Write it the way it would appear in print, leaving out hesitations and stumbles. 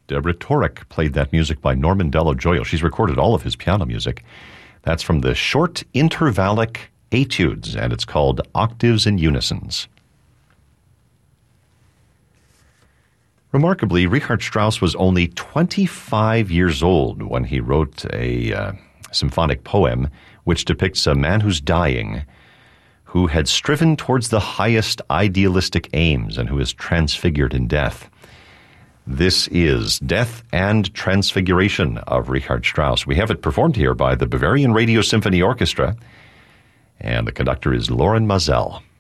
Deborah Torek played that music by Norman Dello Joyo. She's recorded all of his piano music. That's from the Short Intervallic Etudes, and it's called Octaves and Unisons. Remarkably, Richard Strauss was only 25 years old when he wrote a symphonic poem which depicts a man who's dying, who had striven towards the highest idealistic aims and who is transfigured in death. This is Death and Transfiguration of Richard Strauss. We have it performed here by the Bavarian Radio Symphony Orchestra, and the conductor is Loren Mazel.